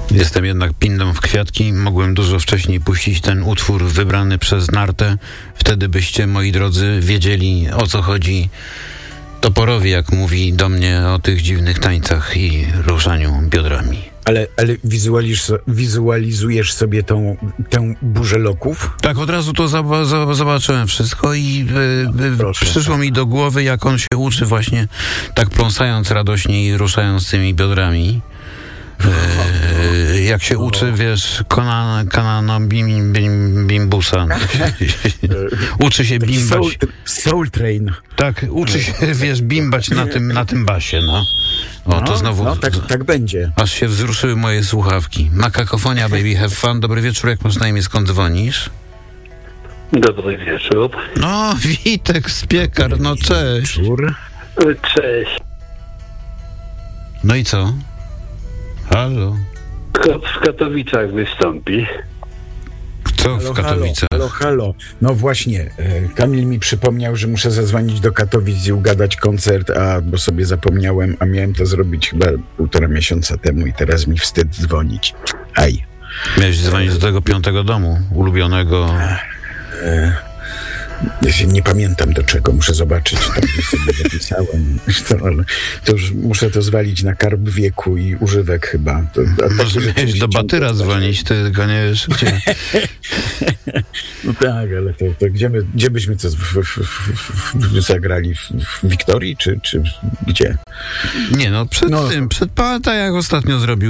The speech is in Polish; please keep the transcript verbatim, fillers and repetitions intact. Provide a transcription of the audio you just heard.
Jestem jednak pindą w kwiatki. Mogłem dużo wcześniej puścić ten utwór wybrany przez Nartę. Wtedy byście, moi drodzy, wiedzieli, o co chodzi toporowi, jak mówi do mnie o tych dziwnych tańcach i ruszaniu biodrami. Ale, ale wizualiz, wizualizujesz sobie tą, tę burzę loków? Tak, od razu to za, za, zobaczyłem wszystko i y, y, przyszło mi do głowy, jak on się uczy właśnie tak pląsając radośnie i ruszając tymi biodrami. E, jak się uczy, wiesz, Conan, Kanana bim, bim, Bimbusa. Uczy się bimbać. Soul, soul Train. Tak, uczy się, wiesz, bimbać na tym, na tym basie, no. O, to no, znowu... No, tak, tak będzie. Aż się wzruszyły moje słuchawki. Makakofonia, baby, have fun. Dobry wieczór, jak masz na imię, skąd dzwonisz? Dobry wieczór. No, Witek z Piekar, no cześć. Wieczór. Cześć. No i co? Halo? W Katowicach wystąpi. Co w Halo, Katowicach? Halo, halo. No właśnie, e, Kamil mi przypomniał, że muszę zadzwonić do Katowic i ugadać koncert, a bo sobie zapomniałem, a miałem to zrobić chyba półtora miesiąca temu i teraz mi wstyd dzwonić. Aj. Miałeś dzwonić do tego piątego domu, ulubionego. E, ja się nie pamiętam do czego, muszę zobaczyć, tam gdzie sobie zapisałem. To, ale to już muszę to zwalić na karb wieku i używek chyba. To, Może miałeś do Batyra dzwonić, ty tylko nie wiesz gdzie. No tak, ale to, to gdzie, my, gdzie byśmy to w, w, w, w, zagrali? W, w Wiktorii, czy, czy gdzie? Nie no, przed No. tym, przed, pamiętaj jak ostatnio zrobił